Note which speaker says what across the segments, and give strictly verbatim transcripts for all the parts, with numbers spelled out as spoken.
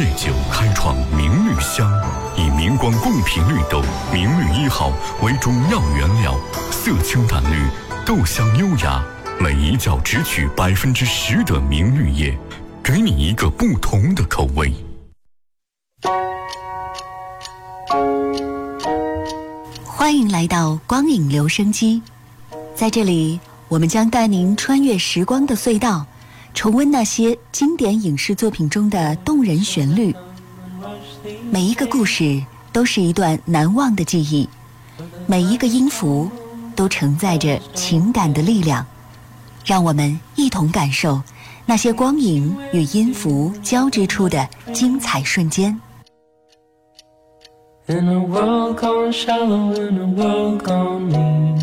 Speaker 1: 烈酒开创明绿香，以明光贡品绿豆明绿一号为主要原料，色清淡绿，豆香优雅，每一角只取百分之十的明绿叶，给你一个不同的口味。
Speaker 2: 欢迎来到光影留声机，在这里我们将带您穿越时光的隧道，重温那些经典影视作品中的动人旋律。每一个故事都是一段难忘的记忆，每一个音符都承载着情感的力量。让我们一同感受那些光影与音符交织出的精彩瞬间。
Speaker 3: In a world gone shallow, in a world gone mean。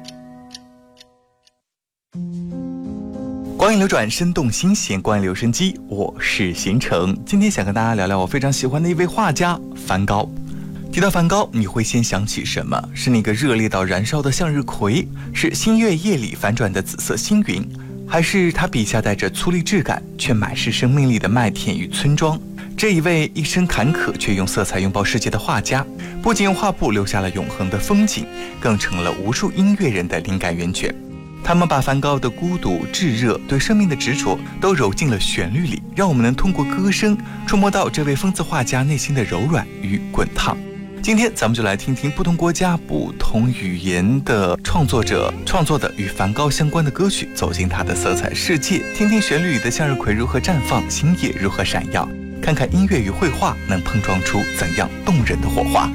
Speaker 4: 光影流转，生动心弦，光影留声机，我是邢程。今天想跟大家聊聊我非常喜欢的一位画家梵高。提到梵高，你会先想起什么？是那个热烈到燃烧的向日葵，是新月夜里反转的紫色星云，还是他笔下带着粗粝质感却满是生命力的麦田与村庄？这一位一生坎坷却用色彩拥抱世界的画家，不仅用画布留下了永恒的风景，更成了无数音乐人的灵感源泉。他们把梵高的孤独、炙热、对生命的执着都揉进了旋律里，让我们能通过歌声触摸到这位疯子画家内心的柔软与滚烫。今天咱们就来听听不同国家、不同语言的创作者创作的与梵高相关的歌曲，走进他的色彩世界，听听旋律里的向日葵如何绽放，星夜如何闪耀，看看音乐与绘画能碰撞出怎样动人的火花。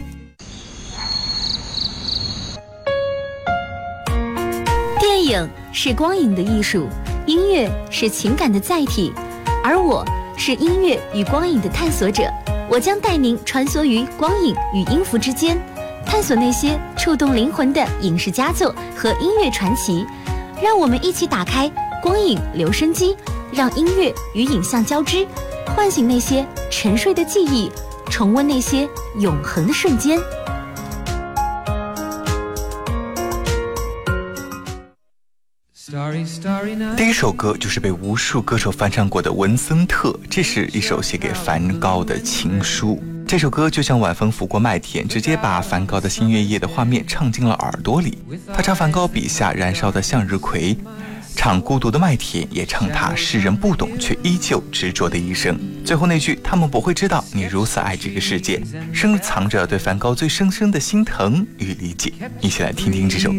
Speaker 5: 电影是光影的艺术，音乐是情感的载体，而我是音乐与光影的探索者。我将带您穿梭于光影与音符之间，探索那些触动灵魂的影视佳作和音乐传奇。让我们一起打开光影留声机，让音乐与影像交织，唤醒那些沉睡的记忆，重温那些永恒的瞬间。
Speaker 4: 第一首歌就是被无数歌手翻唱过的《文森特》，这是一首写给梵高的情书。这首歌就像晚风拂过麦田，直接把梵高的新月夜的画面唱进了耳朵里。他唱梵高笔下燃烧的向日葵，唱孤独的麦田，也唱他世人不懂却依旧执着的一生。最后那句他们不会知道你如此爱这个世界，深藏着对梵高最深深的心疼与理解。一起来听听这首